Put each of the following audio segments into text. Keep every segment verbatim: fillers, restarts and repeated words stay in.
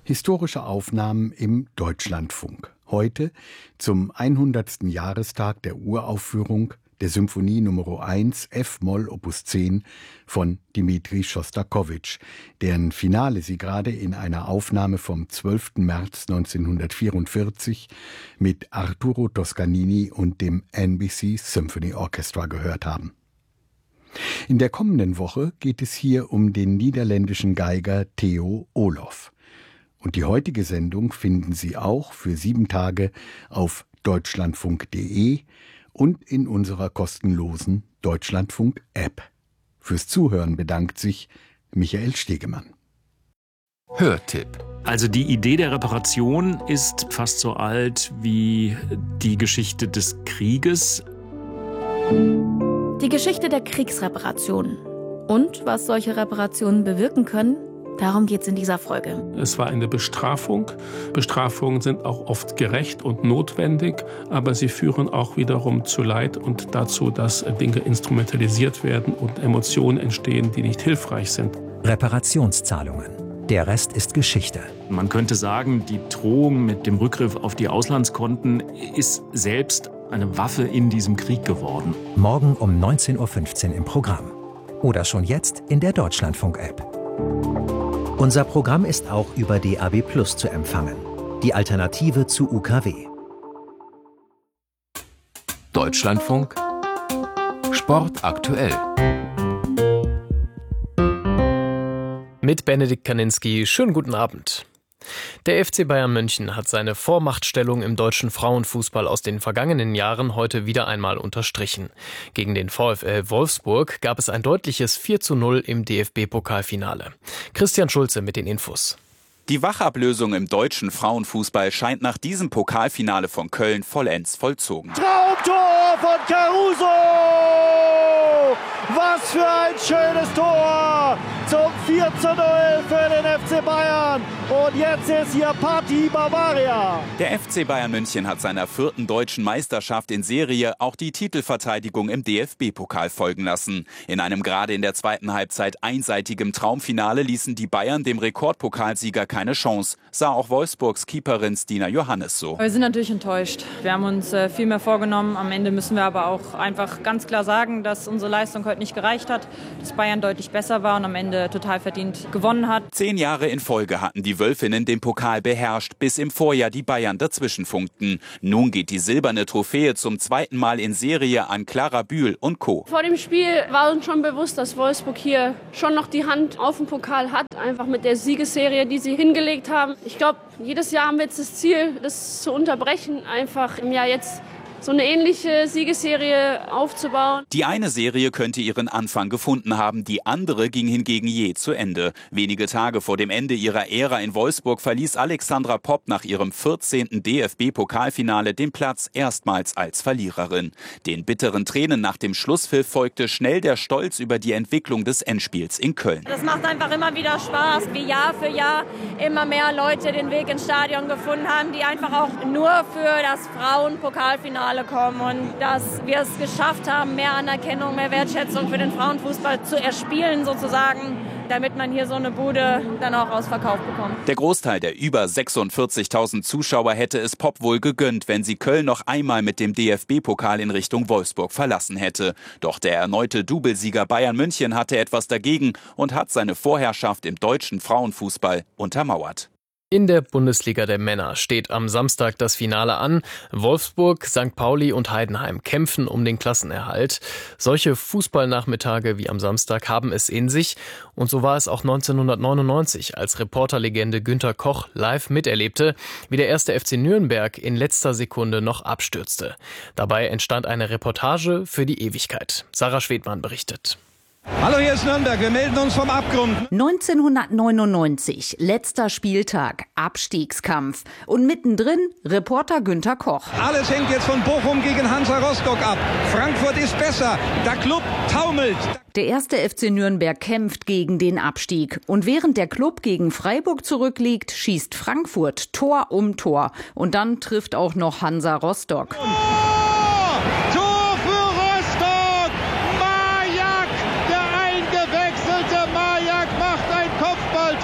Historische Aufnahmen im Deutschlandfunk. Heute zum hundertsten Jahrestag der Uraufführung der Symphonie Nummer eins F-Moll Opus zehn von Dmitri Schostakowitsch, deren Finale Sie gerade in einer Aufnahme vom zwölften März neunzehnhundertvierundvierzig mit Arturo Toscanini und dem N B C Symphony Orchestra gehört haben. In der kommenden Woche geht es hier um den niederländischen Geiger Theo Olof. Und die heutige Sendung finden Sie auch für sieben Tage auf deutschlandfunk punkt de und in unserer kostenlosen Deutschlandfunk-App. Fürs Zuhören bedankt sich Michael Stegemann. Hörtipp. Also die Idee der Reparation ist fast so alt wie die Geschichte des Krieges. Die Geschichte der Kriegsreparation und was solche Reparationen bewirken können, darum geht es in dieser Folge. Es war eine Bestrafung. Bestrafungen sind auch oft gerecht und notwendig, aber sie führen auch wiederum zu Leid und dazu, dass Dinge instrumentalisiert werden und Emotionen entstehen, die nicht hilfreich sind. Reparationszahlungen. Der Rest ist Geschichte. Man könnte sagen, die Drohung mit dem Rückgriff auf die Auslandskonten ist selbst eine Waffe in diesem Krieg geworden. Morgen um neunzehn Uhr fünfzehn im Programm. Oder schon jetzt in der Deutschlandfunk-App. Unser Programm ist auch über D A B Plus zu empfangen. Die Alternative zu U K W. Deutschlandfunk Sport aktuell. Mit Benedikt Kaninski, schönen guten Abend. Der F C Bayern München hat seine Vormachtstellung im deutschen Frauenfußball aus den vergangenen Jahren heute wieder einmal unterstrichen. Gegen den VfL Wolfsburg gab es ein deutliches vier zu null im D F B-Pokalfinale. Christian Schulze mit den Infos. Die Wachablösung im deutschen Frauenfußball scheint nach diesem Pokalfinale von Köln vollends vollzogen. Traumtor von Caruso! Was für ein schönes Tor zum vier zu null für den F C Bayern. Und jetzt ist hier Party Bavaria. Der F C Bayern München hat seiner vierten deutschen Meisterschaft in Serie auch die Titelverteidigung im D F B-Pokal folgen lassen. In einem gerade in der zweiten Halbzeit einseitigen Traumfinale ließen die Bayern dem Rekordpokalsieger keine Chance. Sah auch Wolfsburgs Keeperin Stina Johannes so. Wir sind natürlich enttäuscht. Wir haben uns äh, viel mehr vorgenommen. Am Ende müssen wir aber auch einfach ganz klar sagen, dass unsere Leistung heute nicht gereicht hat, dass Bayern deutlich besser war und am Ende total verdient gewonnen hat. Zehn Jahre in Folge hatten die Wölfinnen den Pokal beherrscht, bis im Vorjahr die Bayern dazwischen funkten. Nun geht die silberne Trophäe zum zweiten Mal in Serie an Clara Bühl und Co. Vor dem Spiel war uns schon bewusst, dass Wolfsburg hier schon noch die Hand auf den Pokal hat, einfach mit der Siegesserie, die sie hingelegt haben. Ich glaube, jedes Jahr haben wir jetzt das Ziel, das zu unterbrechen, einfach im Jahr jetzt so eine ähnliche Siegesserie aufzubauen. Die eine Serie könnte ihren Anfang gefunden haben, die andere ging hingegen je zu Ende. Wenige Tage vor dem Ende ihrer Ära in Wolfsburg verließ Alexandra Popp nach ihrem vierzehnten D F B-Pokalfinale den Platz erstmals als Verliererin. Den bitteren Tränen nach dem Schlusspfiff folgte schnell der Stolz über die Entwicklung des Endspiels in Köln. Das macht einfach immer wieder Spaß, wie Jahr für Jahr immer mehr Leute den Weg ins Stadion gefunden haben, die einfach auch nur für das Frauenpokalfinale kommen und dass wir es geschafft haben, mehr Anerkennung, mehr Wertschätzung für den Frauenfußball zu erspielen sozusagen, damit man hier so eine Bude dann auch ausverkauft bekommt. Der Großteil der über sechsundvierzigtausend Zuschauer hätte es Popp wohl gegönnt, wenn sie Köln noch einmal mit dem D F B-Pokal in Richtung Wolfsburg verlassen hätte. Doch der erneute Doublesieger Bayern München hatte etwas dagegen und hat seine Vorherrschaft im deutschen Frauenfußball untermauert. In der Bundesliga der Männer steht am Samstag das Finale an. Wolfsburg, Sankt Pauli und Heidenheim kämpfen um den Klassenerhalt. Solche Fußballnachmittage wie am Samstag haben es in sich. Und so war es auch neunzehnhundertneunundneunzig, als Reporterlegende Günter Koch live miterlebte, wie der erste F C Nürnberg in letzter Sekunde noch abstürzte. Dabei entstand eine Reportage für die Ewigkeit. Sarah Schwedmann berichtet. Hallo, hier ist Nürnberg, wir melden uns vom Abgrund. neunzehnhundertneunundneunzig, letzter Spieltag, Abstiegskampf. Und mittendrin Reporter Günter Koch. Alles hängt jetzt von Bochum gegen Hansa Rostock ab. Frankfurt ist besser, der Club taumelt. Der erste F C Nürnberg kämpft gegen den Abstieg. Und während der Club gegen Freiburg zurückliegt, schießt Frankfurt Tor um Tor. Und dann trifft auch noch Hansa Rostock. Oh, Tor für Rostock! Majak, der eingewechselte Majak macht ein Kopfballtor.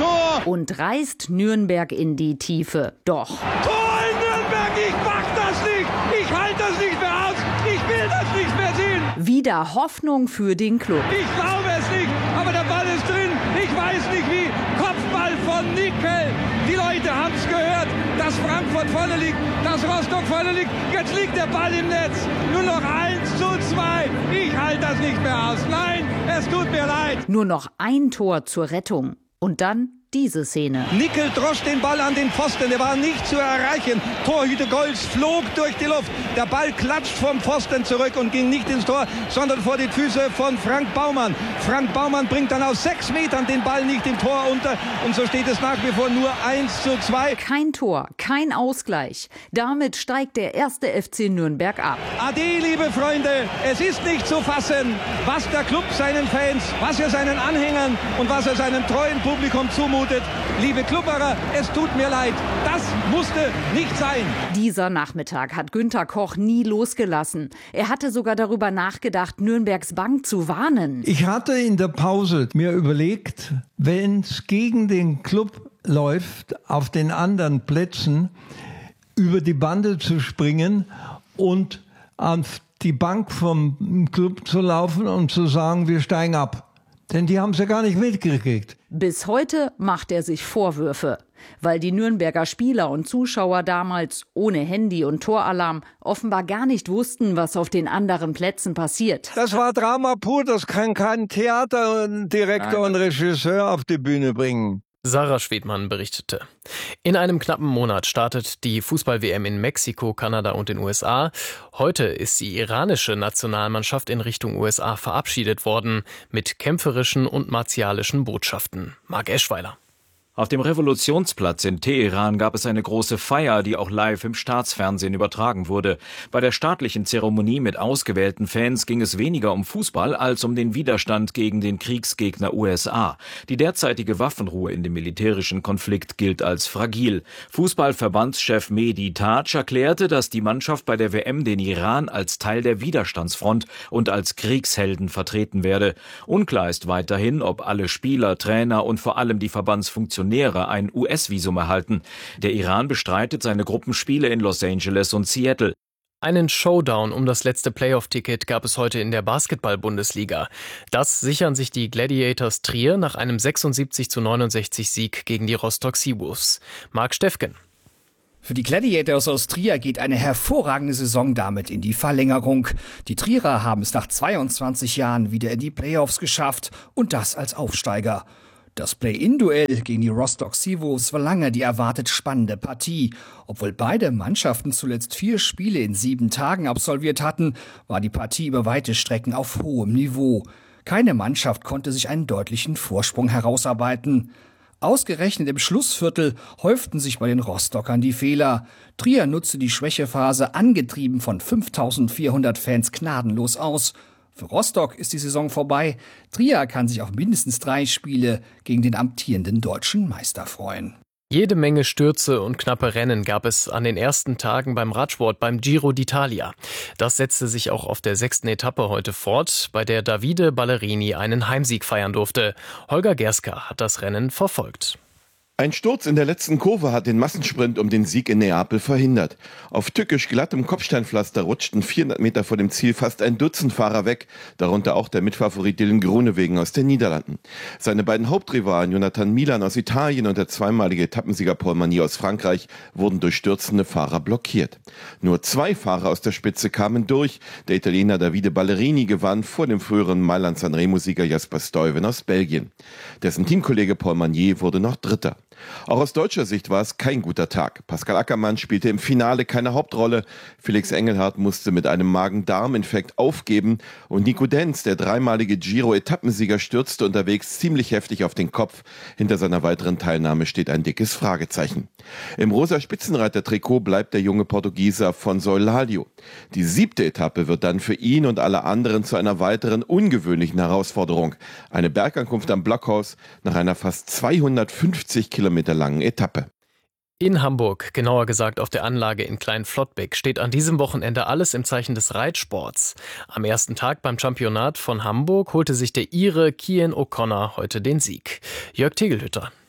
und reißt Nürnberg in die Tiefe. Doch Tor in Nürnberg, ich mach das nicht! Ich halte das nicht mehr aus! Ich will das nicht mehr sehen! wieder Hoffnung für den Club. Ich glaube es nicht, aber der Ball ist drin. Ich weiß nicht wie. Kopfball von Nickel. Die Leute haben es gehört, dass Frankfurt vorne liegt, dass Rostock vorne liegt. Jetzt liegt der Ball im Netz. Nur noch eins zu zwei. Ich halte das nicht mehr aus. Nein, es tut mir leid. Nur noch ein Tor zur Rettung. Und dann diese Szene. Nickel drosch den Ball an den Pfosten, der war nicht zu erreichen. Torhüter Golz flog durch die Luft. Der Ball klatscht vom Pfosten zurück und ging nicht ins Tor, sondern vor die Füße von Frank Baumann. Frank Baumann bringt dann aus sechs Metern den Ball nicht im Tor unter und so steht es nach wie vor nur eins zu zwei. Kein Tor, kein Ausgleich. Damit steigt der erste F C Nürnberg ab. Ade, liebe Freunde, es ist nicht zu fassen, was der Club seinen Fans, was er seinen Anhängern und was er seinem treuen Publikum zumutet. Liebe Klubberer, es tut mir leid. Das musste nicht sein. Dieser Nachmittag hat Günther Koch nie losgelassen. Er hatte sogar darüber nachgedacht, Nürnbergs Bank zu warnen. Ich hatte in der Pause mir überlegt, wenn es gegen den Club läuft, auf den anderen Plätzen über die Bande zu springen und auf die Bank vom Club zu laufen und zu sagen, wir steigen ab. Denn die haben es ja gar nicht mitgekriegt. Bis heute macht er sich Vorwürfe, weil die Nürnberger Spieler und Zuschauer damals ohne Handy und Toralarm offenbar gar nicht wussten, was auf den anderen Plätzen passiert. Das war Drama pur, das kann kein Theaterdirektor und Regisseur auf die Bühne bringen. Sarah Schwedmann berichtete. In einem knappen Monat startet die Fußball-W M in Mexiko, Kanada und den U S A. Heute ist die iranische Nationalmannschaft in Richtung U S A verabschiedet worden mit kämpferischen und martialischen Botschaften. Marc Eschweiler. Auf dem Revolutionsplatz in Teheran gab es eine große Feier, die auch live im Staatsfernsehen übertragen wurde. Bei der staatlichen Zeremonie mit ausgewählten Fans ging es weniger um Fußball als um den Widerstand gegen den Kriegsgegner U S A. Die derzeitige Waffenruhe in dem militärischen Konflikt gilt als fragil. Fußballverbandschef Mehdi Taj erklärte, dass die Mannschaft bei der W M den Iran als Teil der Widerstandsfront und als Kriegshelden vertreten werde. Unklar ist weiterhin, ob alle Spieler, Trainer und vor allem die Verbandsfunktionäre ein U S-Visum erhalten. Der Iran bestreitet seine Gruppenspiele in Los Angeles und Seattle. Einen Showdown um das letzte Playoff-Ticket gab es heute in der Basketball-Bundesliga. Das sichern sich die Gladiators Trier nach einem sechsundsiebzig zu neunundsechzig Sieg gegen die Rostock Seawolves. Marc Steffken. Für die Gladiators aus Trier geht eine hervorragende Saison damit in die Verlängerung. Die Trierer haben es nach zweiundzwanzig Jahren wieder in die Playoffs geschafft und das als Aufsteiger. Das Play-In-Duell gegen die Rostock Seawolves war lange die erwartet spannende Partie. Obwohl beide Mannschaften zuletzt vier Spiele in sieben Tagen absolviert hatten, war die Partie über weite Strecken auf hohem Niveau. Keine Mannschaft konnte sich einen deutlichen Vorsprung herausarbeiten. Ausgerechnet im Schlussviertel häuften sich bei den Rostockern die Fehler. Trier nutzte die Schwächephase angetrieben von fünftausendvierhundert Fans gnadenlos aus. Für Rostock ist die Saison vorbei. Trier kann sich auf mindestens drei Spiele gegen den amtierenden deutschen Meister freuen. Jede Menge Stürze und knappe Rennen gab es an den ersten Tagen beim Radsport beim Giro d'Italia. Das setzte sich auch auf der sechsten Etappe heute fort, bei der Davide Ballerini einen Heimsieg feiern durfte. Holger Gerska hat das Rennen verfolgt. Ein Sturz in der letzten Kurve hat den Massensprint um den Sieg in Neapel verhindert. Auf tückisch glattem Kopfsteinpflaster rutschten vierhundert Meter vor dem Ziel fast ein Dutzend Fahrer weg, darunter auch der Mitfavorit Dylan Groenewegen aus den Niederlanden. Seine beiden Hauptrivalen Jonathan Milan aus Italien und der zweimalige Etappensieger Paul Magny aus Frankreich wurden durch stürzende Fahrer blockiert. Nur zwei Fahrer aus der Spitze kamen durch. Der Italiener Davide Ballerini gewann vor dem früheren Mailand-Sanremo-Sieger Jasper Stuyven aus Belgien. Dessen Teamkollege Paul Magny wurde noch Dritter. Auch aus deutscher Sicht war es kein guter Tag. Pascal Ackermann spielte im Finale keine Hauptrolle. Felix Engelhardt musste mit einem Magen-Darm-Infekt aufgeben. Und Nico Denz, der dreimalige Giro-Etappensieger, stürzte unterwegs ziemlich heftig auf den Kopf. Hinter seiner weiteren Teilnahme steht ein dickes Fragezeichen. Im rosa Spitzenreiter-Trikot bleibt der junge Portugieser Afonso Eulalio. Die siebte Etappe wird dann für ihn und alle anderen zu einer weiteren ungewöhnlichen Herausforderung. Eine Bergankunft am Blockhaus nach einer fast zweihundertfünfzig Kilometer langen Etappe. In Hamburg, genauer gesagt auf der Anlage in Klein-Flottbek, steht an diesem Wochenende alles im Zeichen des Reitsports. Am ersten Tag beim Championat von Hamburg holte sich der Ire Cian O'Connor heute den Sieg. Jörg Tegelhütter.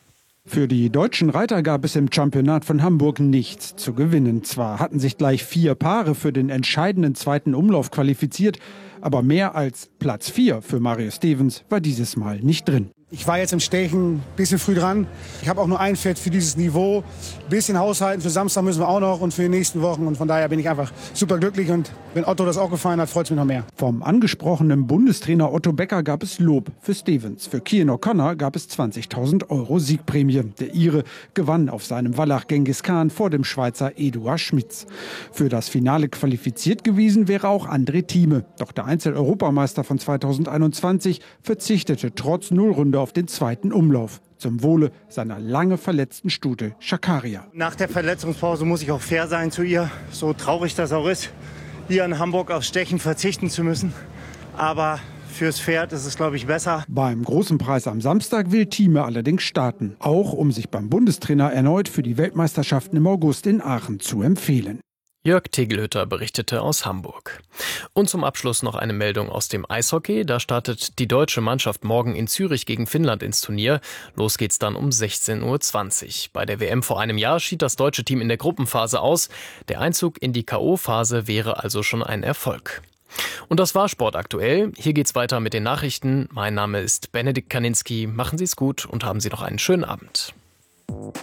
Für die deutschen Reiter gab es im Championat von Hamburg nichts zu gewinnen. Zwar hatten sich gleich vier Paare für den entscheidenden zweiten Umlauf qualifiziert, aber mehr als Platz vier für Mario Stevens war dieses Mal nicht drin. Ich war jetzt im Stechen ein bisschen früh dran. Ich habe auch nur ein Pferd für dieses Niveau. Ein bisschen haushalten, für Samstag müssen wir auch noch und für die nächsten Wochen. Und von daher bin ich einfach super glücklich. Und wenn Otto das auch gefallen hat, freut es mich noch mehr. Vom angesprochenen Bundestrainer Otto Becker gab es Lob für Stevens. Für Cian O'Connor gab es zwanzigtausend Euro Siegprämie. Der Ire gewann auf seinem Wallach Genghis Khan vor dem Schweizer Eduard Schmitz. Für das Finale qualifiziert gewesen wäre auch André Thieme. Doch der Einzel-Europameister von zweitausendeinundzwanzig verzichtete trotz Nullrunde auf den zweiten Umlauf. Zum Wohle seiner lange verletzten Stute Shakaria. Nach der Verletzungspause muss ich auch fair sein zu ihr. So traurig das auch ist, hier in Hamburg auf Stechen verzichten zu müssen. Aber fürs Pferd ist es, glaube ich, besser. Beim großen Preis am Samstag will Thieme allerdings starten. Auch um sich beim Bundestrainer erneut für die Weltmeisterschaften im August in Aachen zu empfehlen. Jörg Tegelhütter berichtete aus Hamburg. Und zum Abschluss noch eine Meldung aus dem Eishockey. Da startet die deutsche Mannschaft morgen in Zürich gegen Finnland ins Turnier. Los geht's dann um sechzehn Uhr zwanzig. Bei der W M vor einem Jahr schied das deutsche Team in der Gruppenphase aus. Der Einzug in die K O-Phase wäre also schon ein Erfolg. Und das war Sport aktuell. Hier geht's weiter mit den Nachrichten. Mein Name ist Benedikt Kaninski. Machen Sie es gut und haben Sie noch einen schönen Abend.